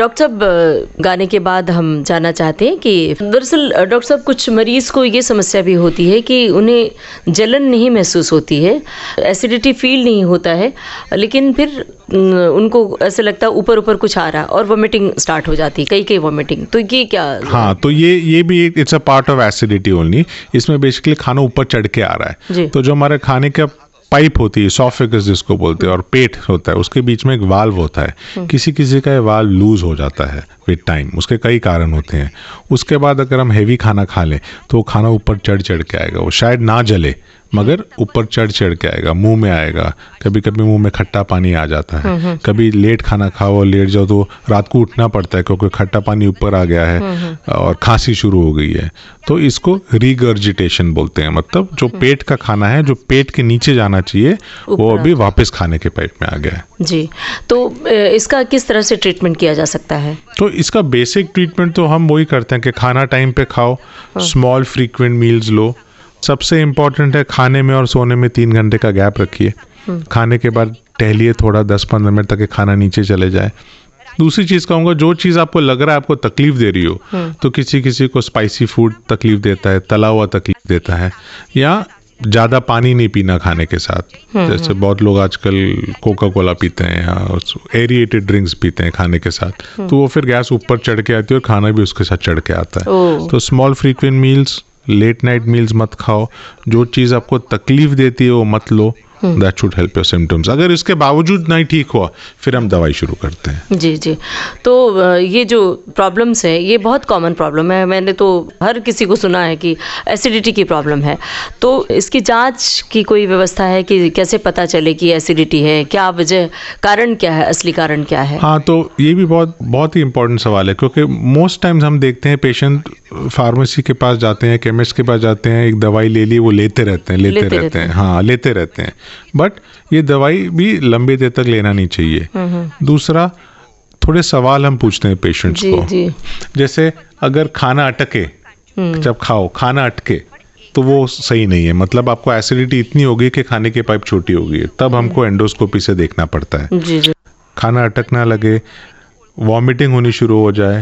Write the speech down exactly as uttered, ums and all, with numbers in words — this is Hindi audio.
डॉक्टर साहब गाने के बाद हम जानना चाहते हैं कि दरअसल डॉक्टर साहब कुछ मरीज को ये समस्या भी होती है कि उन्हें जलन नहीं महसूस होती है, एसिडिटी फील नहीं होता है, लेकिन फिर उनको ऐसे लगता है ऊपर ऊपर कुछ आ रहा है और वॉमिटिंग स्टार्ट हो जाती है, कई कई वॉमिटिंग। तो ये क्या? हाँ, तो ये ये भी it's a part of acidity only. इसमें बेसिकली खाना ऊपर चढ़ के आ रहा है। तो जो हमारे खाने का पाइप होती है, इसोफेगस जिसको बोलते हैं, और पेट होता है, उसके बीच में एक वाल्व होता है। किसी किसी का ये वाल्व लूज हो जाता है विद टाइम, उसके कई कारण होते हैं। उसके बाद अगर हम हैवी खाना खा लें तो वो खाना ऊपर चढ़ चढ़ के आएगा। वो शायद ना जले मगर ऊपर चढ़ चढ़ के आएगा, मुंह में आएगा। कभी कभी मुंह में खट्टा पानी आ जाता है। कभी लेट खाना खाओ और लेट जाओ तो रात को उठना पड़ता है क्योंकि खट्टा पानी ऊपर आ गया है और खांसी शुरू हो गई है। तो इसको रिगर्जिटेशन बोलते हैं, मतलब जो पेट का खाना है जो पेट के नीचे जाना चाहिए वो अभी वापस खाने के पाइप में आ गया है। जी, तो इसका किस तरह से ट्रीटमेंट किया जा सकता है? तो इसका बेसिक ट्रीटमेंट तो हम वही करते हैं कि खाना टाइम पे खाओ, स्मॉल फ्रीक्वेंट मील्स लो। सबसे इम्पोर्टेंट है खाने में और सोने में तीन घंटे का गैप रखिए। खाने के बाद टहलिए थोड़ा, दस पंद्रह मिनट तक खाना नीचे चले जाए। दूसरी चीज़ कहूँगा, जो चीज़ आपको लग रहा है आपको तकलीफ दे रही हो, तो किसी किसी को स्पाइसी फूड तकलीफ देता है, तला हुआ तकलीफ देता है, या ज़्यादा पानी नहीं पीना खाने के साथ। जैसे बहुत लोग आजकल कोका कोला पीते हैं या एरिएटेड ड्रिंक्स पीते हैं खाने के साथ, तो वो फिर गैस ऊपर चढ़ के आती है और खाना भी उसके साथ चढ़ के आता है। तो small frequent meals, late night meals मत खाओ। जो चीज़ आपको तकलीफ देती है वो मत लो। That should help your symptoms. अगर इसके बावजूद नहीं ठीक हुआ फिर हम दवाई शुरू करते हैं। जी जी, तो ये जो प्रॉब्लम्स है ये बहुत कॉमन प्रॉब्लम है। मैंने तो हर किसी को सुना है कि एसिडिटी की प्रॉब्लम है। तो इसकी जांच की कोई व्यवस्था है कि कैसे पता चले कि एसिडिटी है? क्या वजह, कारण क्या है, असली कारण क्या है? हाँ, तो ये भी बहुत बहुत ही इंपॉर्टेंट सवाल है, क्योंकि मोस्ट टाइम्स हम देखते हैं पेशेंट फार्मेसी के पास जाते हैं, केमिस्ट के पास जाते हैं, एक दवाई ले ली, वो लेते रहते हैं लेते, लेते रहते, रहते हैं हाँ लेते रहते हैं। बट ये दवाई भी लंबे देर तक लेना नहीं चाहिए। दूसरा, थोड़े सवाल हम पूछते हैं पेशेंट्स को। जी। जैसे अगर खाना अटके, जब खाओ खाना अटके तो वो सही नहीं है, मतलब आपको एसिडिटी इतनी होगी कि खाने की पाइप छोटी हो गई है, तब हमको एंडोस्कोपी से देखना पड़ता है। जी जी। खाना अटकना लगे, वॉमिटिंग होनी शुरू हो जाए,